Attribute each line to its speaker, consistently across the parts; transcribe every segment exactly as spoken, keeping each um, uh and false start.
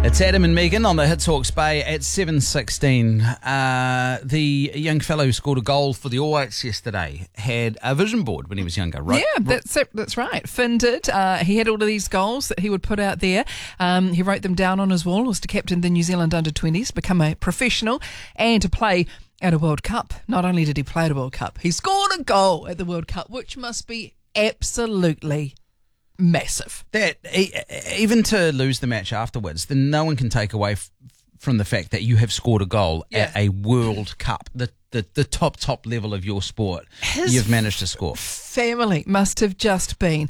Speaker 1: It's Adam and Megan on the Hits Hawke's Bay at seven sixteen. Uh, the young fellow who scored a goal for the All Whites yesterday had a vision board when he was younger, right?
Speaker 2: Yeah, that's it, that's right. Finn did. Uh, he had all of these goals that he would put out there. Um, he wrote them down on his wall. Was to captain the New Zealand under twenties, become a professional, and to play at a World Cup. Not only did he play at a World Cup, he scored a goal at the World Cup, which must be absolutely massive.
Speaker 1: That even to lose the match afterwards, then no one can take away f- from the fact that you have scored a goal
Speaker 2: Yeah.
Speaker 1: at a World Cup, the, the the top top level of your sport.
Speaker 2: His
Speaker 1: You've managed to score.
Speaker 2: Family must have just been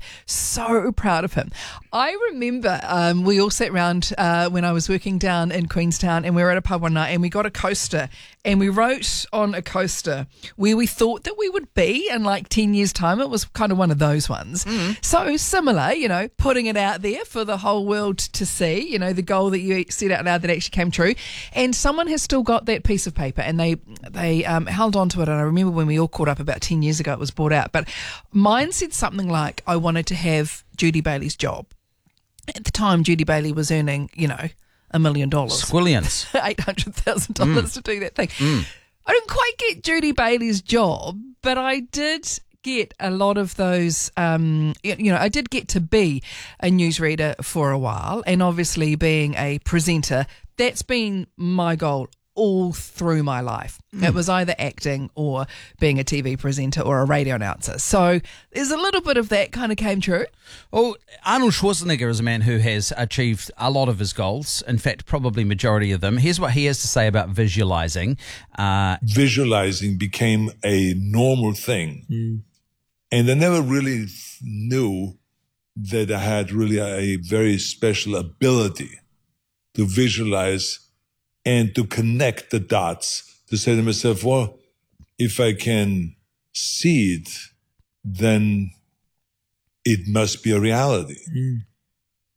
Speaker 2: so proud of him. I remember um, we all sat round uh, when I was working down in Queenstown, and we were at a pub one night, and we got a coaster, and we wrote on a coaster where we thought that we would be in like ten years' time. It was kind of one of those ones. Mm. So similar, you know, putting it out there for the whole world to see, you know, the goal that you set out loud that actually came true. And someone has still got that piece of paper, and they they um, held on to it. And I remember when we all caught up about ten years ago, it was brought out. But mine said something like, I wanted to have Judy Bailey's job. At the time, Judy Bailey was earning, you know, a million dollars.
Speaker 1: Squillions.
Speaker 2: eight hundred thousand dollars
Speaker 1: Mm.
Speaker 2: to do that thing.
Speaker 1: Mm.
Speaker 2: I didn't quite get Judy Bailey's job, but I did get a lot of those, um, y- you know, I did get to be a newsreader for a while, and obviously being a presenter, that's been my goal all through my life. Mm. It was either acting or being a T V presenter or a radio announcer. So there's a little bit of that kind of came true.
Speaker 1: Well, Arnold Schwarzenegger is a man who has achieved a lot of his goals. In fact, probably majority of them. Here's what he has to say about visualizing. Uh,
Speaker 3: Visualizing became a normal thing. Mm. And I never really knew that I had really a very special ability to visualize and to connect the dots, to say to myself, well, if I can see it, then it must be a reality. Mm.